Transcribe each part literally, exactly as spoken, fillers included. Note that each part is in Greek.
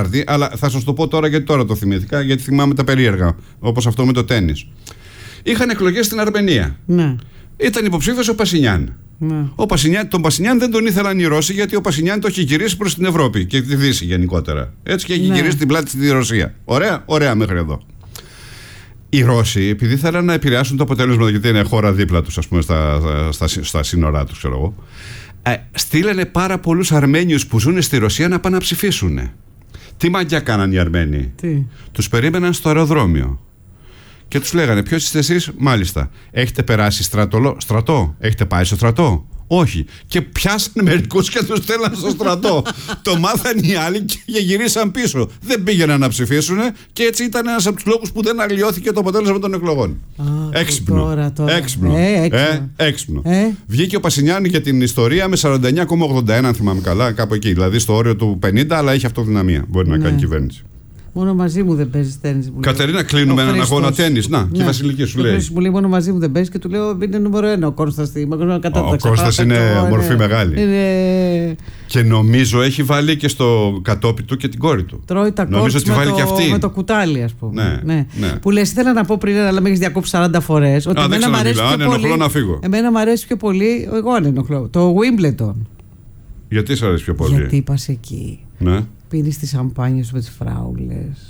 Τετάρτη, αλλά θα σας το πω τώρα γιατί τώρα το θυμήθηκα, γιατί θυμάμαι τα περίεργα, όπως αυτό με το τένις. Είχαν εκλογές στην Αρμενία. Ναι. Ήταν υποψήφιος ο Πασινιάν. Ναι. Ο Πασινιάν, τον Πασινιάν δεν τον ήθελαν οι Ρώσοι, γιατί ο Πασινιάν το έχει γυρίσει προς την Ευρώπη και τη Δύση γενικότερα. Έτσι, και έχει Ναι. γυρίσει την πλάτη στη Ρωσία. Ωραία, ωραία μέχρι εδώ. Οι Ρώσοι, επειδή θέλαν να επηρεάσουν το αποτέλεσμα, γιατί είναι χώρα δίπλα τους, ας πούμε, στα, στα, στα, στα σύνορά τους, ξέρω εγώ, ε, στείλανε πάρα πολλούς Αρμένιους που ζουν στη Ρωσία να πάνε να ψηφίσουν. Τι μαγιά κάναν οι Αρμένοι? Τι? Τους περίμεναν στο αεροδρόμιο και τους λέγανε: ποιος είστε εσείς? Μάλιστα. Έχετε περάσει στρατολο... στρατό? Έχετε πάει στο στρατό? Όχι. Και πιάσανε μερικούς και τους στέλναν στο στρατό. Το μάθαν οι άλλοι και γυρίσαν πίσω. Δεν πήγαιναν να ψηφίσουν και έτσι ήταν ένας από τους λόγους που δεν αλλοιώθηκε το αποτέλεσμα των εκλογών. Α, έξυπνο. Τώρα, τώρα. Έξυπνο. Ε, έξυπνο. Ε, έξυπνο. Ε. Βγήκε ο Πασινιάν για την ιστορία με σαράντα εννιά κόμμα ογδόντα ένα, αν θυμάμαι καλά, κάπου εκεί. Δηλαδή στο όριο του πενήντα, αλλά έχει αυτοδυναμία. Μπορεί να Ναι. κάνει κυβέρνηση. Μόνο μαζί μου δεν παίζει τέννις. Κατερίνα, κλείνουμε έναν αγώνα τέννις. Να, και η Βασιλική σου λέει. Μου λέει μόνο μαζί μου δεν παίζει και του λέω είναι νούμερο ένα ο Κώστας. Ο Κώστας είναι μορφή μεγάλη. Είναι... Και νομίζω έχει βάλει και στο κατόπι του και την κόρη του. Τρώει τα νομίζω ότι με, βάλει το, και αυτή. με το κουτάλι, ας πούμε. Ναι, ναι. Ναι. Που λες, ήθελα να πω πριν, αλλά με έχεις διακόψει σαράντα φορές. Ότι Α, εμένα δεν μου αρέσει ξαναμιλάω, πιο αν ενοχλώ πολύ. να φύγω. Εμένα μου αρέσει πιο πολύ. Εγώ αν ενοχλώ. Το Wimbledon. Γιατί σε αρέσει πιο πολύ? Γιατί πας εκεί. Ναι. Πίνεις τις σαμπάνιες με τις φράουλες.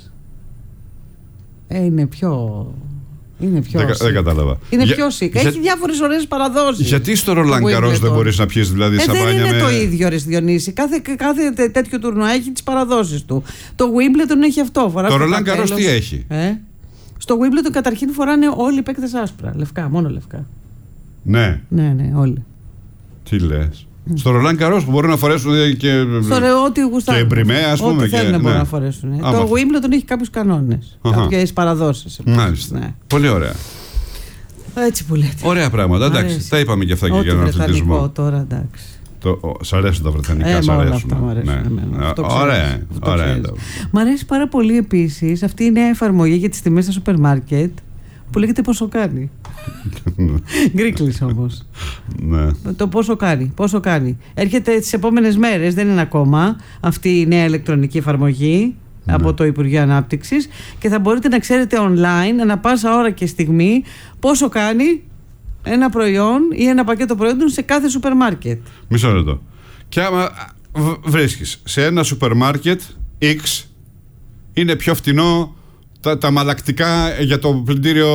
Ε, είναι πιο. Είναι πιο. Δεν, δεν κατάλαβα. Είναι Για, πιο σικ. για, Έχει διάφορες ωραίες παραδόσεις. Γιατί στο Ρολάν Γκαρός δεν μπορείς να πιεις δηλαδή ε, σαμπάνια? Δεν είναι με... το ίδιο, ρε Διονύση. Κάθε, κάθε τέ, τέτοιο τουρνουά έχει τις παραδόσεις του. Το Wimbledon έχει αυτό. Το Ρολάν Γκαρός τι έχει? Ε? Στο Wimbledon καταρχήν φοράνε όλοι οι παίκτες άσπρα. Λευκά, μόνο λευκά. Ναι. Ναι, ναι, όλοι. Τι λες? Mm. Στο Ρολάν Γκαρός που μπορούν να φορέσουν και. Στο ρε, ό,τι γουστάρουν. Και μπριμέ, ας πούμε. Ό,τι θέλουν και... να μπορούν ναι. να φορέσουν. Άμα. Το Wimbledon έχει κάποιους κανόνες. Κάποιες παραδόσεις. Μάλιστα. Ναι. Πολύ ωραία. Έτσι που λέτε. Ωραία πράγματα. Εντάξει, τα είπαμε και αυτά και για τον αθλητισμό. Τώρα εντάξει. Το, σ' αρέσουν τα βρετανικά, ε, σ' αρέσουν. Αυτά μου αρέσουν. Ναι. Αυτό ωραία, αυτό ωραία. Μ' αρέσει πάρα πολύ επίσης αυτή η νέα εφαρμογή για τις τιμές στα σούπερ μάρκετ που λέγεται πόσο κάνει. Γκρίκλης όμως. Ναι. Το πόσο κάνει, πόσο κάνει. Έρχεται τις επόμενες μέρες, δεν είναι ακόμα αυτή η νέα ηλεκτρονική εφαρμογή. Ναι. Από το Υπουργείο Ανάπτυξης και θα μπορείτε να ξέρετε online ανά πάσα ώρα και στιγμή πόσο κάνει ένα προϊόν ή ένα πακέτο προϊόντων σε κάθε σούπερ μάρκετ. Μισό λεπτό. Και άμα βρίσκεις σε ένα σούπερ μάρκετ X είναι πιο φτηνό τα, τα μαλακτικά για το πλυντήριο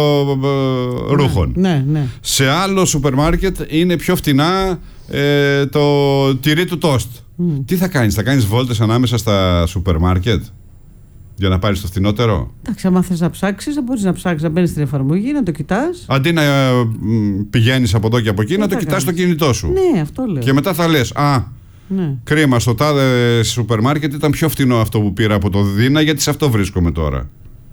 ε, ρούχων. Ναι, ναι, ναι. Σε άλλο σούπερ μάρκετ είναι πιο φτηνά ε, το τυρί του τόστ. Mm. Τι θα κάνεις, θα κάνεις βόλτες ανάμεσα στα σούπερ μάρκετ για να πάρεις το φθηνότερο? Εντάξει, άμα θες να ψάξεις, θα μπορείς να ψάξεις, να μπαίνεις στην εφαρμογή, να το κοιτάς. Αντί να ε, πηγαίνεις από εδώ και από εκεί, να το κοιτάς στο κινητό σου. Ναι, αυτό λέω. Και μετά θα λες, α, ναι. Κρίμα, στο τάδε σούπερ μάρκετ ήταν πιο φτηνό αυτό που πήρα από το Δίνα, γιατί σε αυτό βρίσκομαι τώρα.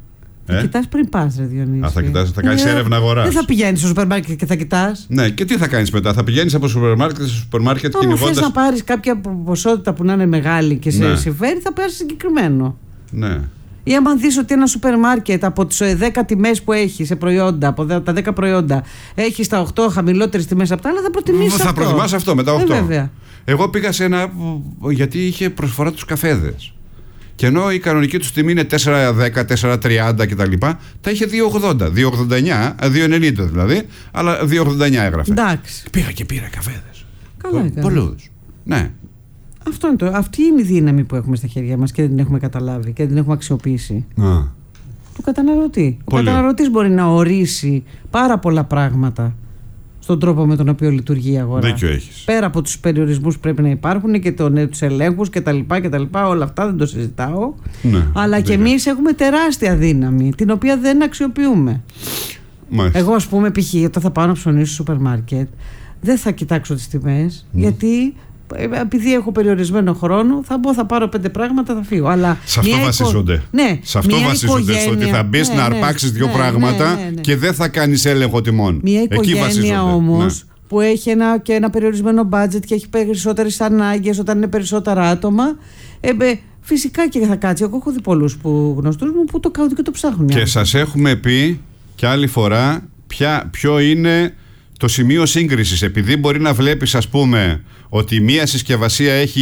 Θα ε? κοιτάς πριν πας, ρε Διονύση. Α, θα κοιτάς, θα κάνεις ε, έρευνα αγοράς. Δεν θα πηγαίνεις στο σούπερ μάρκετ και θα κοιτάς. Ναι, και τι θα κάνεις μετά? Θα πηγαίνεις από σούπερ μάρκετ σε σούπερ μάρκετ κυνηγώντας. Αν θες να πάρεις κάποια ποσότητα που να είναι μεγάλη και σε ναι. συμφέρει, θα πάρεις συγκεκριμένο. Ναι. Ή άμα δεις ότι ένα σούπερ μάρκετ από τις δέκα τιμές που έχει σε προϊόντα, από τα δέκα προϊόντα, έχει στα οκτώ χαμηλότερες τιμές από τα άλλα, θα προτιμήσεις αυτό. Θα προτιμάς αυτό μετά οκτώ. Ε, βέβαια. Εγώ πήγα σε ένα, γιατί είχε προσφορά τους καφέδες. Και ενώ η κανονική τους τιμή είναι τέσσερα δέκα, τέσσερα τριάντα κτλ., τα είχε δύο ογδόντα, δύο ογδόντα εννιά, δύο ενενήντα δηλαδή, αλλά δύο ογδόντα εννιά έγραφε. Εντάξει. Πήγα και πήρα καφέδες. Καλά, πολλούς. Ναι. Αυτό είναι το, αυτή είναι η δύναμη που έχουμε στα χέρια μας και δεν την έχουμε καταλάβει και δεν την έχουμε αξιοποιήσει. Α. Του καταναλωτή. Ο Πολύ. καταναλωτής μπορεί να ορίσει πάρα πολλά πράγματα στον τρόπο με τον οποίο λειτουργεί η αγορά. Δίκιο έχεις. Πέρα από τους περιορισμούς που πρέπει να υπάρχουν και τον, τους ελέγχους κτλ. Όλα αυτά δεν το συζητάω. Ναι, αλλά δίκιο. Και εμείς έχουμε τεράστια δύναμη την οποία δεν αξιοποιούμε. Μάλιστα. Εγώ, ας πούμε, π.χ. όταν θα πάω να ψωνίσω στο σούπερ μάρκετ, δεν θα κοιτάξω τις τιμές, mm. γιατί. Επειδή έχω περιορισμένο χρόνο, θα μπω, θα πάρω πέντε πράγματα, θα φύγω. Αλλά σε αυτό βασίζονται. Οικο... Ναι, σε αυτό βασίζονται. οικογένεια... Στο ότι θα μπει ναι, να αρπάξεις ναι, δύο ναι, πράγματα ναι, ναι, ναι. και δεν θα κάνεις έλεγχο τιμών. Μια οικογένεια όμως ναι. που έχει ένα, και ένα περιορισμένο budget και έχει περισσότερες ανάγκες όταν είναι περισσότερα άτομα. Ε, φυσικά και θα κάτσει. Εγώ έχω δει πολλούς γνωστούς μου που το κάνουν και το ψάχνουν. Και σας έχουμε πει και άλλη φορά ποια, ποιο είναι το σημείο σύγκρισης. Επειδή μπορεί να βλέπεις, ας πούμε, ότι μία συσκευασία έχει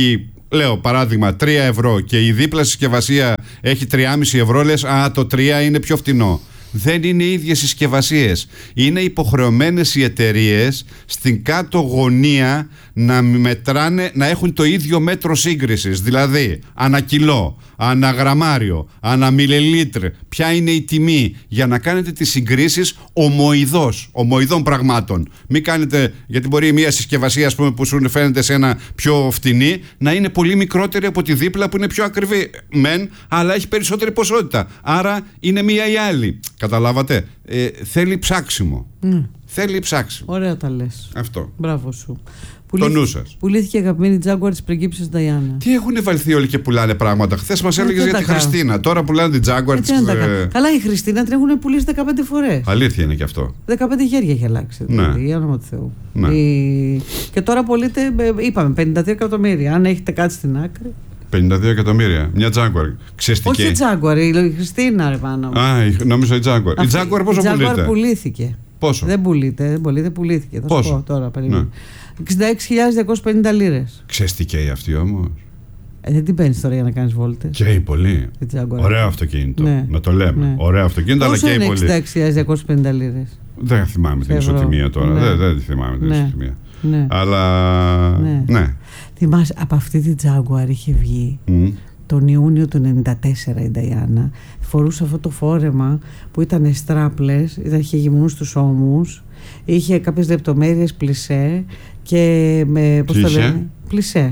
λέω παράδειγμα, τρία ευρώ και η δίπλα συσκευασία έχει τρία κόμμα πέντε ευρώ, λες, α, το τρία είναι πιο φτηνό. Δεν είναι οι ίδιες συσκευασίες. Είναι υποχρεωμένες οι εταιρείες στην κάτω γωνία να μετράνε, να έχουν το ίδιο μέτρο σύγκρισης. Δηλαδή, ανά κιλό, ανά γραμμάριο, ανά μιλιλίτρ, ποια είναι η τιμή, για να κάνετε τις συγκρίσεις ομοειδώς, ομοειδών πραγμάτων. Μην κάνετε, γιατί μπορεί μια συσκευασία, ας πούμε, που σου φαίνεται σε ένα πιο φτηνή, να είναι πολύ μικρότερη από τη δίπλα που είναι πιο ακριβή. Μεν, αλλά έχει περισσότερη ποσότητα. Άρα είναι μία ή άλλη. Καταλάβατε. Ε, θέλει ψάξιμο. Mm. Θέλει ψάξιμο. Ωραία τα λες. Αυτό. Μπράβο σου. Το νου σας. Πουλήθηκε η αγαπημένη Jaguar της πριγκίπισσας Νταϊάννα. Τι έχουν βαλθεί όλοι και πουλάνε πράγματα. Χθες μας έλεγες για τη Χριστίνα. Τώρα πουλάνε την Jaguar της. Ε... Καλά, η Χριστίνα την έχουν πουλήσει δεκαπέντε φορές. Αλήθεια είναι και αυτό. δεκαπέντε χέρια έχει αλλάξει. Δηλαδή, για όνομα του Θεού. Ναι. Η... Και τώρα πωλείται, είπαμε, πενήντα τρία εκατομμύρια. Αν έχετε κάτι στην άκρη. πενήντα δύο εκατομμύρια. Μια Jaguar. Ξεστική. Όχι η Jaguar, η Χριστίνα, ρε πάνω. Α, νόμιζα η Jaguar. Αυτή, η Jaguar πόσο πουλείται? Η Jaguar πουλήθηκε. Πόσο? Δεν πουλείται, δεν πουλείται, πουλήθηκε. Θα πόσο? σου πω τώρα, περιμένω. Ναι. εξήντα έξι χιλιάδες διακόσιες πενήντα λίρες. Ξεστική αυτή όμως. Ε, δεν την παίρνεις τώρα για να κάνεις βόλτες. Καίει πολύ. Ωραίο αυτοκίνητο. Ναι. Να το λέμε. Ναι. Ωραίο αυτοκίνητο, αλλά καίει πολύ. εξήντα έξι χιλιάδες διακόσιες πενήντα λίρες. Δεν θυμάμαι την ισοτιμία τώρα. Ναι. Δεν, δεν τη θυμάμαι την ναι. ισοτιμία. Ναι. Αλλά. Ναι. ναι. Θυμάσαι, από αυτή τη Jaguar είχε βγει. Mm. Τον Ιούνιο του ενενήντα τέσσερα η Νταϊάννα. Φορούσε αυτό το φόρεμα που ήταν στράπλες, είχε γυμνούς στους ώμους, είχε κάποιες λεπτομέρειες πλισέ και με, πώς το λένε, πλισέ.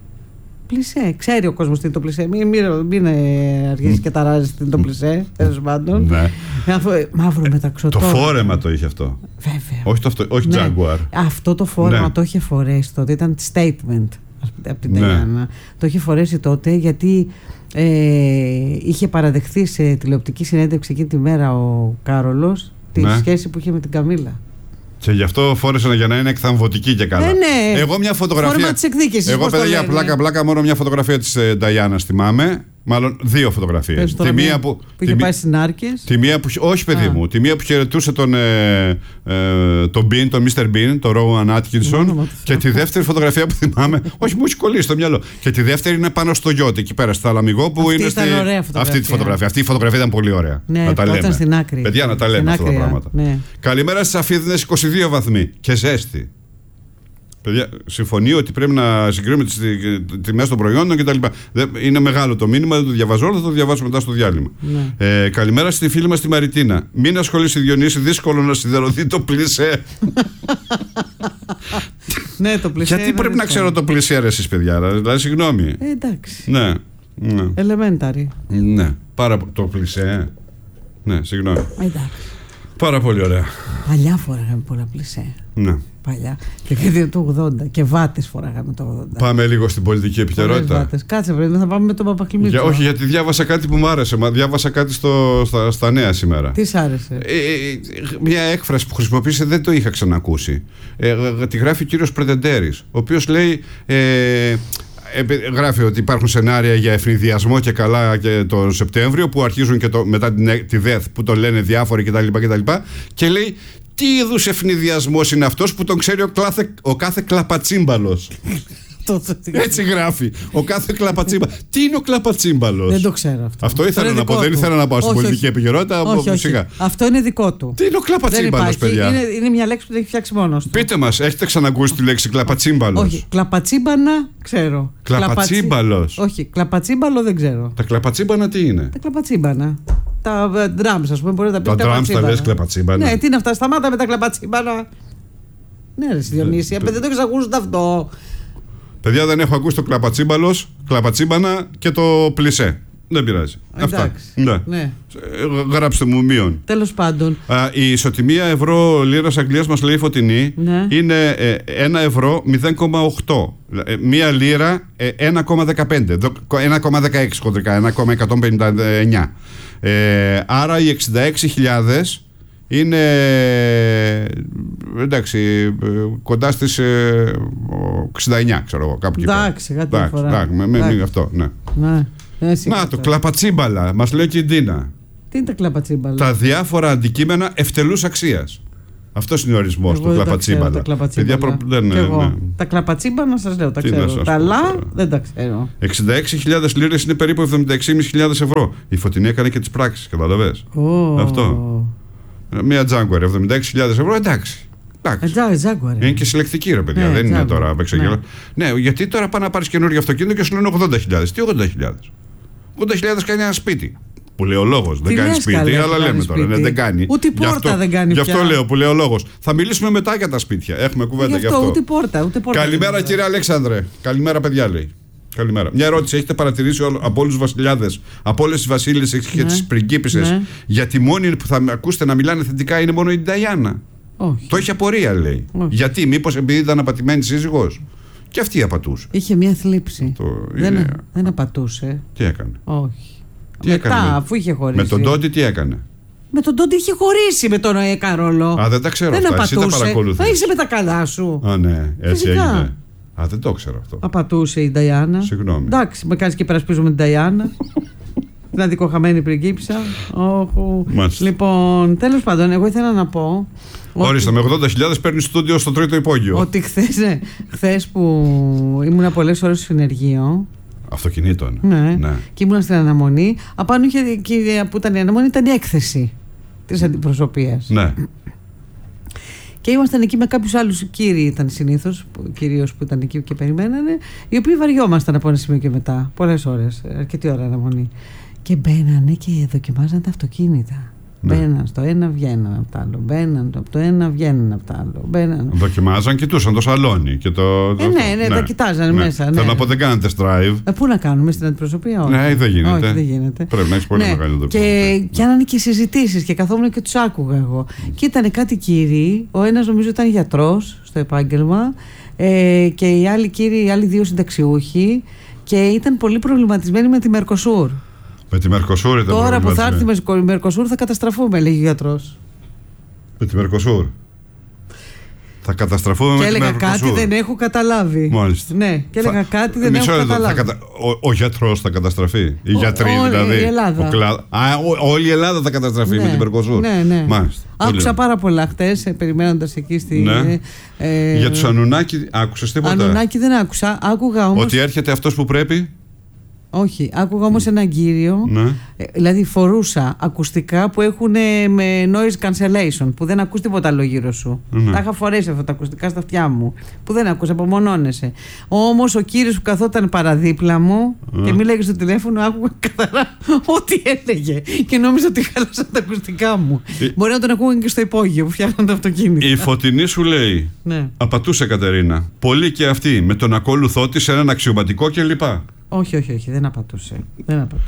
Πλισέ. Ξέρει ο κόσμος τι είναι το πλισέ. Μην, μην, μην αρχίσει και ταράζεις τι είναι το πλισέ, τέλος πάντων. Ναι. Μαύρο μεταξωτό. Το φόρεμα το είχε αυτό. Βέβαια. Όχι, το αυτό, όχι ναι. Jaguar. Αυτό το φόρεμα ναι. το είχε φορέσει τότε, ήταν statement από την Νταϊάννα. Ναι. Το είχε φορέσει τότε γιατί ε, είχε παραδεχθεί σε τηλεοπτική συνέντευξη εκείνη τη μέρα ο Κάρολος τη ναι. σχέση που είχε με την Καμίλα. Και γι' αυτό φόρεσε για να είναι εκθαμβωτική και καλά. Ε, ναι. Εγώ μια φωτογραφία. Φόρμα της εκδίκησης. Εγώ παιδιά πλάκα πλάκα μόνο μια φωτογραφία της Νταϊάνας θυμάμαι. Μάλλον δύο φωτογραφίες. Τη μία που, που είχε τη, πάει στις Νάρκες. Τη μία που, όχι παιδί Α. μου. Τη μία που χαιρετούσε τον, ε, ε, τον Bean, τον μίστερ Bean, τον Rowan Atkinson. Και τη δεύτερη φωτογραφία που θυμάμαι. Όχι, μου έχει κολλήσει στο μυαλό. Και τη δεύτερη είναι πάνω στο γιότ εκεί πέρα στα Λαμιγό που αυτή είναι. Ήταν στη... ωραία φωτογραφία. Αυτή τη φωτογραφία. Αυτή η φωτογραφία ήταν πολύ ωραία. Ναι, να τα λέμε. Στην άκρη. Παιδιά, να τα λέμε αυτά τα πράγματα. Ναι. Καλημέρα στις Αφίδινες, είκοσι δύο βαθμοί και ζέστη. Παιδιά, συμφωνεί ότι πρέπει να συγκρίνουμε τις τιμές των προϊόντων κτλ. Είναι μεγάλο το μήνυμα, δεν το διαβάζω, θα το διαβάσω μετά στο διάλειμμα. Ναι. Ε, καλημέρα στη φίλη μας τη Μαριτίνα. Μην ασχολείσαι, Διονύση, δύσκολο να σιδερωθεί το πλισέ. Ναι, το πλισέ. Γιατί πρέπει να ξέρω το πλισέ, ρε, εσείς παιδιά, δηλαδή, συγγνώμη. Ε, εντάξει. Ναι. ναι. Elementary. Ναι, πάρα το πλισέ. Ναι, συγγνώμη. Εντάξει. Πάρα πολύ ωραία. Παλιά φοράγαμε πολλά πλισέ. Ναι. Παλιά. Και δεκαετία του ογδόντα. Και βάτες φοράγαμε το ογδόντα. Πάμε λίγο στην πολιτική επικαιρότητα. Κάτσε, πρέπει θα πάμε με τον Παπαχλημίτσο. Για, όχι, γιατί διάβασα κάτι που μου άρεσε. Μα διάβασα κάτι στο, στα, στα νέα σήμερα. Τι σ' άρεσε? Ε, ε, μια έκφραση που χρησιμοποίησε δεν το είχα ξανακούσει. Ε, τη γράφει ο κύριος Πρετεντέρης, ο οποίος λέει. Ε, γράφει ότι υπάρχουν σενάρια για ευνηδιασμό και καλά και το Σεπτέμβριο που αρχίζουν και το, μετά την, τη ΔΕΘ που το λένε διάφοροι κτλ. Και, και λέει τι είδους ευνηδιασμός είναι αυτός που τον ξέρει ο, κλάθε, ο κάθε κλαπατσίμπαλος. Έτσι γράφει. Ο κάθε κλαπατσίμπαλος. Τι είναι ο κλαπατσίμπαλος? Δεν το ξέρω αυτό. Αυτό ήθελα να πω. Του. Δεν ήθελα να πάω στην όχι, πολιτική επικαιρότητα. Όχι, όχι. Αυτό είναι δικό του. Τι είναι ο κλαπατσίμπαλος, παιδιά? Είναι, είναι μια λέξη που το έχει φτιάξει μόνος του. Πείτε μας, έχετε ξανακούσει τη λέξη κλαπατσίμπαλος? Όχι. Κλαπατσίμπανα ξέρω. Κλαπατσίμπαλος. Όχι. Κλαπατσίμπαλο δεν ξέρω. Τα κλαπατσίμπανα τι είναι? Τα κλαπατσίμπανα. Τα drums, ας πούμε, μπορεί να τα πει. Τα drums τα λες κλαπατσίμπανα. Ναι, τι είναι αυτά, σταμάτα με τα κλαπατσίμπανα. Ναι, ρε Διονύση, δεν το έχεις ακούσει αυτό. Παιδιά, δεν έχω ακούσει το κλαπατσίμπαλος, κλαπατσίμπανα και το πλισέ. Δεν πειράζει. Αυτά. Ναι. Ναι. Γράψτε μου μείον. Τέλος πάντων. Α, η ισοτιμία ευρώ-λίρας Αγγλίας μας λέει φωτεινή. Ναι. Είναι ε, ένα ευρώ μηδέν κόμμα οκτώ. Ε, μία λίρα ε, ένα κόμμα δεκαπέντε. ένα κόμμα δεκαέξι κοντρικά. ένα κόμμα εκατόν πενήντα εννιά. Ε, άρα οι εξήντα έξι χιλιάδες είναι εντάξει κοντά στις ε, εξήντα εννιά, ξέρω εγώ, κάπου εκεί. Εντάξει, κάτι φορά. Αυτό, ναι. Ναι. Να το, κλαπατσίμπαλα, μας λέει και η Ντίνα. Τι είναι τα κλαπατσίμπαλα? Τα διάφορα αντικείμενα ευτελούς αξίας. Αυτός είναι ο ορισμός του κλαπατσίμπανα. Παιδιά, προ... δεν, ναι, ναι. Τα κλαπατσίμπανα σας λέω, τα Τι ξέρω. Τα λα δεν τα ξέρω. εξήντα έξι χιλιάδες λίρες είναι περίπου εβδομήντα έξι χιλιάδες ευρώ. Η Φωτεινή έκανε και τις πράξεις, καταλαβες. Oh. Αυτό. Μια Jaguar εβδομήντα έξι χιλιάδες ευρώ, εντάξει. Jaguar. Είναι και συλλεκτική, ρε παιδιά, ναι, δεν είναι Jaguar. τώρα απεξαγγελά. Ναι. ναι, γιατί τώρα πάνε να πάρεις καινούργιο αυτοκίνητο και σου λένε ογδόντα χιλιάδες. Τι ογδόντα χιλιάδες. ογδόντα χιλιάδες κάνει ένα σπίτι. Που λέει ο λόγος. Δεν κάνει σπίτι, καλέ, αλλά λέμε τώρα. Ναι, δεν κάνει. Ούτε η πόρτα αυτό, δεν κάνει. Γι' πια. αυτό λέω που λέει ο λόγος. Θα μιλήσουμε μετά για τα σπίτια. Έχουμε κουβέντα γι' αυτό. αυτό. Ούτε πόρτα, ούτε πόρτα. Καλημέρα, κύριε Αλέξανδρε. Καλημέρα, παιδιά, λέει. Καλημέρα. Μια ερώτηση. Έχετε παρατηρήσει όλο, από όλους τους βασιλιάδες, από όλες τις βασίλισσες και ναι. τις πριγκίπισσες, ναι. γιατί μόνοι που θα ακούσετε να μιλάνε θετικά είναι μόνο η Νταϊάννα. Όχι. Το έχει απορία, λέει. Όχι. Γιατί, μήπως επειδή ήταν απατημένη σύζυγος. Και αυτή απατούσε. Είχε μια θλίψη. Το... Δεν, είναι... δεν απατούσε. Τι έκανε. Όχι. Τι Μετά, έκανε, αφού είχε χωρίσει. Με τον Τόντι τι έκανε. Με τον Τόντι είχε χωρίσει με τον ε, Καρόλο. Α, δεν τα ξέρω δεν αυτά. Απατούσε. Εσύ τα παρακολουθείς. Θα είσαι με τα καλά σου. Α, ναι, έτσι Φυσικά. έγινε. Α, δεν το ξέρω αυτό. Απατούσε η Νταϊάννα. Συγγνώμη. Εντάξει, με κάνει και περασπίζουμε την Νταϊάννα. Την αδικοχαμένη πριγκίπισσα. Λοιπόν, τέλος πάντων, εγώ ήθελα να πω. Ορίστε, με ογδόντα χιλιάδες παίρνει στούντιο στο τρίτο υπόγειο. Ότι χθες, ναι, χθες που ήμουνα πολλές ώρες στο συνεργείο. Αυτοκινήτων. Ναι, ναι. Και ήμουνα στην αναμονή. Απάνω είχε, και που ήταν η αναμονή, ήταν η έκθεση της αντιπροσωπείας. Ναι. Και ήμασταν εκεί με κάποιους άλλους κύριοι, ήταν συνήθως, κυρίως που ήταν εκεί και περιμένανε, οι οποίοι βαριόμασταν από ένα σημείο και μετά. Πολλές ώρες, αρκετή ώρα αναμονή. Και μπαίνανε και δοκιμάζαν τα αυτοκίνητα. Ναι. Μπαίναν στο ένα, βγαίναν από το άλλο. Μπαίναν από το ένα, βγαίναν από το άλλο. Μπαίναν... Δοκιμάζαν, κοιτούσαν το σαλόνι. Και το, το, ε, ναι, ναι, ναι, τα κοιτάζαν ναι. μέσα. Ναι. Θέλω να πω, δεν κάνετε drive. Ε, πού να κάνουμε στην αντιπροσωπεία, όχι. Ναι, δεν γίνεται. Όχι, δεν γίνεται. Πρέπει να έχει πολύ ναι. μεγάλη δουλειά. Και κάνανε και συζητήσεις και καθόμουν και τους άκουγα εγώ. Mm. Και ήταν κάτι κύριοι. Ο ένας νομίζω ήταν γιατρός στο επάγγελμα. Ε, και οι άλλοι κύριοι, οι άλλοι δύο συνταξιούχοι. Και ήταν πολύ προβληματισμένοι με τη Μερκοσούρ. Με τη Μερκοσούρ ήταν. Τώρα που θα έρθει η Μερκοσούρ θα καταστραφούμε, λέγει ο γιατρός. Με τη Μερκοσούρ. Θα καταστραφούμε και με τη Μερκοσούρ. Και έλεγα κάτι δεν έχω καταλάβει. Μάλιστα. Ναι, και έλεγα θα... κάτι δεν Μισό έχω εδώ, καταλάβει. Κατα... Ο, ο γιατρός θα καταστραφεί. Οι ο, γιατροί όλη δηλαδή. Η Ελλάδα. Ο κλα... Α, ό, όλη η Ελλάδα θα καταστραφεί ναι, με τη Μερκοσούρ. Ναι, ναι. Μάλιστα. Άκουσα πάρα πολλά χτες, περιμένοντας εκεί στη. Ναι. Ε, Για τους Ανουνάκη, άκουσες τίποτα. Ανουνάκη δεν άκουσα. Άκουγα όμως. Ότι έρχεται αυτός που πρέπει. Όχι, άκουγα όμως έναν κύριο, ναι. ε, δηλαδή φορούσα ακουστικά που έχουν με noise cancellation, που δεν ακούς τίποτα άλλο γύρω σου. Ναι. Τα είχα φορέσει αυτά τα ακουστικά στα αυτιά μου, που δεν ακούς, απομονώνεσαι. Όμως ο κύριος που καθόταν παραδίπλα μου ναι. και μίλαγε στο τηλέφωνο, άκουγα καθαρά ό,τι έλεγε και νόμιζα ότι χάλασαν τα ακουστικά μου. Η... Μπορεί να τον ακούγαν και στο υπόγειο που φτιάχναν το αυτοκίνητο. Η Φωτεινή σου λέει, ναι. απατούσε Κατερίνα, πολύ και αυτή με τον ακόλουθό της έναν αξιωματικό κλπ. Όχι, όχι, όχι, δεν απατούσε. Δεν απατούσε.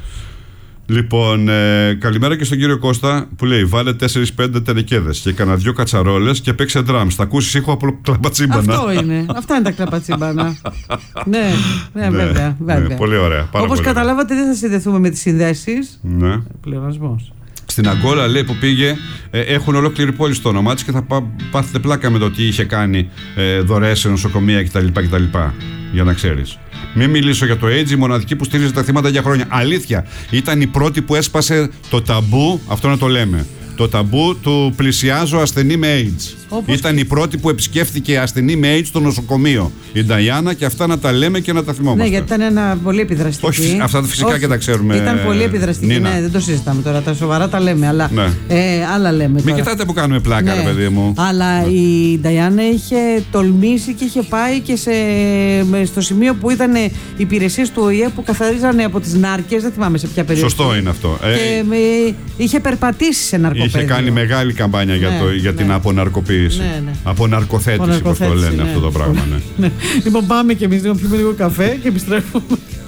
Λοιπόν, ε, καλημέρα και στον κύριο Κώστα που λέει: βάλε τέσσερις πέντε τελικέδες και κανένα δυο κατσαρόλες και παίξε ντραμ. Θα ακούσεις ήχο από κλαπατσίμπανα. Αυτό είναι. Αυτά είναι τα κλαπατσίμπανα. ναι, ναι, βέβαια. βέβαια. Ναι, πολύ ωραία. Όπως καταλάβατε, δεν θα συνδεθούμε με τις συνδέσεις. Ναι. Πλεονασμός. Στην Αγκόλα λέει που πήγε, ε, έχουν ολόκληρη πόλη στο όνομά της και θα πά, πάθετε πλάκα με το τι είχε κάνει ε, δωρεές σε νοσοκομεία κτλ, κτλ. Για να ξέρεις. Μην μιλήσω για το AIDS, η μοναδική που στήριζε τα θύματα για χρόνια. Αλήθεια, ήταν η πρώτη που έσπασε το ταμπού, αυτό να το λέμε. Το ταμπού του πλησιάζω ασθενή με AIDS. Όπως... Ήταν η πρώτη που επισκέφθηκε ασθενή με AIDS στο νοσοκομείο. Η Νταϊάννα, και αυτά να τα λέμε και να τα θυμόμαστε. Ναι, γιατί ήταν ένα πολύ επιδραστική. Όχι, αυτά φυσικά Όχι. και τα ξέρουμε. Ήταν πολύ επιδραστική. Νίνα. Ναι, δεν το συζητάμε τώρα. Τα σοβαρά τα λέμε. Αλλά ναι. ε, άλλα λέμε. Μην κοιτάτε που κάνουμε πλάκα, ναι. ρε παιδί μου. Αλλά η Νταϊάννα είχε τολμήσει και είχε πάει και σε, στο σημείο που ήταν οι υπηρεσίες του Ο Η Ε που καθαρίζανε από τις νάρκες. Δεν θυμάμαι σε ποια περιοχή. Σωστό είναι αυτό. Και ε, με, είχε περπατήσει σε ναρκοπαίδιο. Είχε κάνει μεγάλη καμπάνια ναι, για, το, για ναι. την αποναρκοποίηση. Ναι, ναι. Αποναρκοθέτηση, όπως το λένε ναι. αυτό το πράγμα. Ναι. ναι. Λοιπόν, πάμε και εμείς να πιούμε λίγο καφέ και επιστρέφουμε.